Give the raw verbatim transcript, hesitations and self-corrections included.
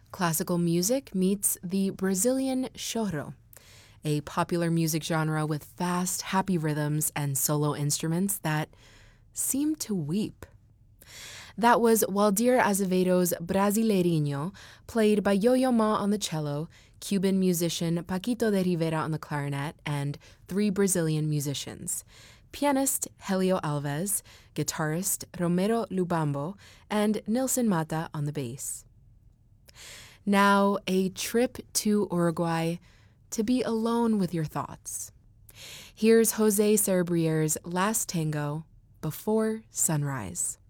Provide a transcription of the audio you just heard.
Classical music meets the Brazilian choro, a popular music genre with fast, happy rhythms and solo instruments that seem to weep. That was Waldir Azevedo's Brasileirinho, played by Yo-Yo Ma on the cello, Cuban musician Paquito de Rivera on the clarinet, and three Brazilian musicians: pianist Helio Alves, guitarist Romero Lubambo, and Nilson Mata on the bass. Now, a trip to Uruguay to be alone with your thoughts. Here's Jose Cerebrier's Last Tango, Before Sunrise.